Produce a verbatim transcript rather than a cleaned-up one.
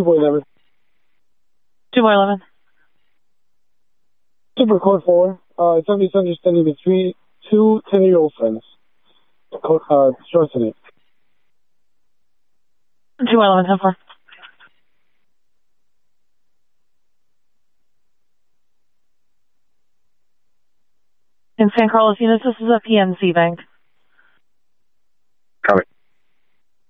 two four eleven. two four eleven. Super code four. Uh, it's a misunderstanding between two ten-year-old friends. Code, uh, shorten it. two four eleven, ten four. In San Carlos, Eunice, this is a P N C bank.